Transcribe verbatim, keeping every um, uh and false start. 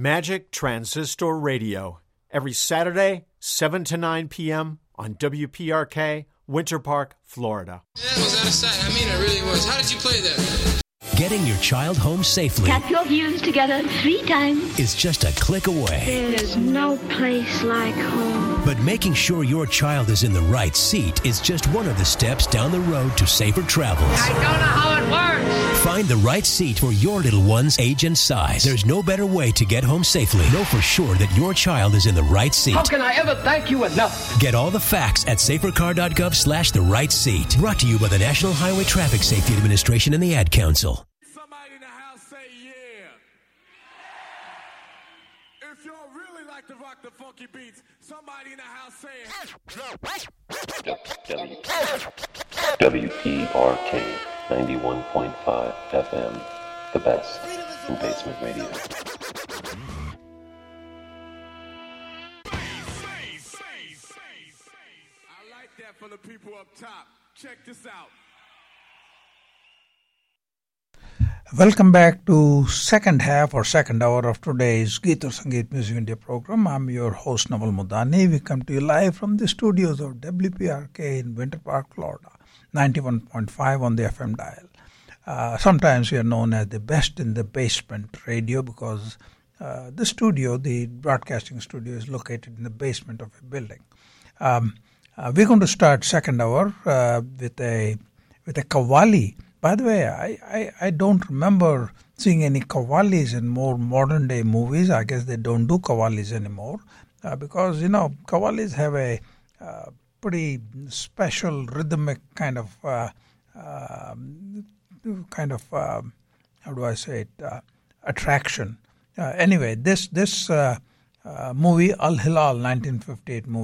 Magic Transistor Radio, every Saturday, seven to nine p.m. on W P R K, Winter Park, Florida. That was out of sight. I mean, it really was. How did you play that? Getting your child home safely Tap your views together three times. is just a click away. There's no place like home. But making sure your child is in the right seat is just one of the steps down the road to safer travels. I don't know how it works. Find the right seat for your little one's age and size. There's no better way to get home safely. Know for sure that your child is in the right seat. How can I ever thank you enough? Get all the facts at safercar.gov slash the right seat. Brought to you by the National Highway Traffic Safety Administration and the Ad Council. Somebody in the house say yeah. If y'all really like to rock the funky beats, somebody in the house say W P R K ninety-one point five F M, the best in basement radio. I like that for the people up top. Check this out. Welcome back to second half or second hour of today's Geet or Sangeet Music India program. I'm your host Naval Mudani. We come to you live from the studios of W P R K in Winter Park, Florida, ninety-one point five on the F M dial. Uh, sometimes we are known as the best in the basement radio because uh, the studio, the broadcasting studio, is located in the basement of a building. Um, uh, we're going to start second hour uh, with a with a qawwali. By the way, I, I, I don't remember seeing any qawwalis in more modern day movies. I guess they don't do qawwalis anymore uh, because, you know, qawwalis have a uh, pretty special rhythmic kind of, uh, uh, kind of uh, how do I say it, uh, attraction. Uh, anyway, this, this uh, uh, movie, Al Hilal, nineteen fifty-eight movie,